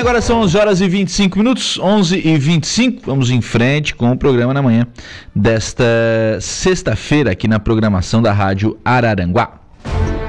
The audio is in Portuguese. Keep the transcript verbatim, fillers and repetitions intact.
agora são onze horas e vinte e cinco minutos, onze e vinte e cinco. Vamos em frente com o programa na manhã desta sexta-feira aqui na programação da Rádio Araranguá.